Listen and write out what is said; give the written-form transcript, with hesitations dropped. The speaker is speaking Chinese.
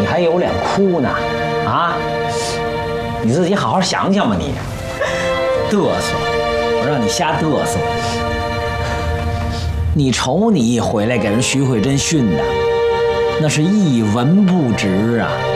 你还有脸哭呢？啊？你自己好好想想吧你！嘚瑟，我让你瞎嘚瑟。你瞅你一回来给人徐慧珍训的，那是一文不值啊！